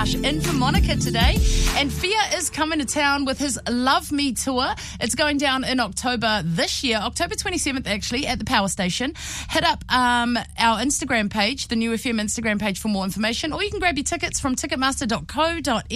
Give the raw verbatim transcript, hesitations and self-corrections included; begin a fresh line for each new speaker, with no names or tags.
Marsh in for Monica today. And Fia is coming to town with his Love Me tour. It's going down in October this year, October twenty-seventh actually, at the Power Station. Hit up um, our Instagram page, the New F M Instagram page for more information, or you can grab your tickets from ticketmaster dot co dot n z.